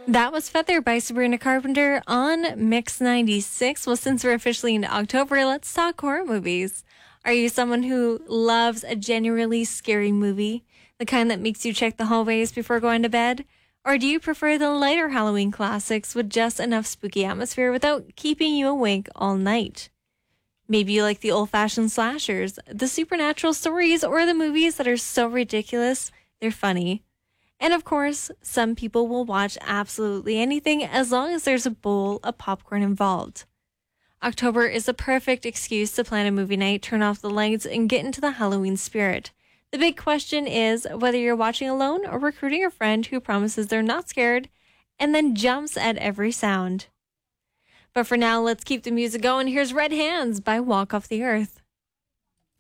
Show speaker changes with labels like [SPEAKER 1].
[SPEAKER 1] That was Feather by Sabrina Carpenter on Mix 96. Well, since we're officially into October, let's talk horror movies. Are you someone who loves a genuinely scary movie? The kind that makes you check the hallways before going to bed? Or do you prefer the lighter Halloween classics with just enough spooky atmosphere without keeping you awake all night? Maybe you like the old-fashioned slashers, the supernatural stories, or the movies that are so ridiculous, they're funny. And of course, some people will watch absolutely anything as long as there's a bowl of popcorn involved. October is the perfect excuse to plan a movie night, turn off the lights, and get into the Halloween spirit. The big question is whether you're watching alone or recruiting a friend who promises they're not scared and then jumps at every sound. But for now, let's keep the music going. Here's Red Hands by Walk Off the Earth.